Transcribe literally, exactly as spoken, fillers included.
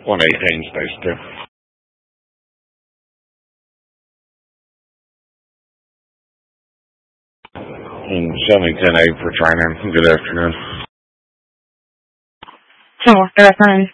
one eighteen, space two. And seventy ten eight for training. Good afternoon. Oh, good afternoon.